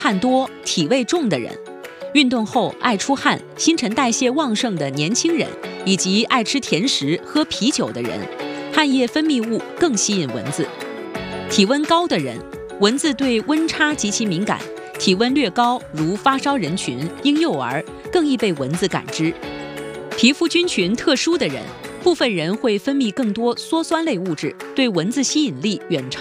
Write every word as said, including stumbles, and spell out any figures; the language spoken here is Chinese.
汗多、体味重的人，运动后爱出汗、新陈代谢旺盛的年轻人，以及爱吃甜食、喝啤酒的人，汗液分泌物更吸引蚊子。体温高的人，蚊子对温差极其敏感，体温略高，如发烧人群、婴幼儿，更易被蚊子感知。皮肤菌群特殊的人，部分人会分泌更多羧酸类物质，对蚊子吸引力远超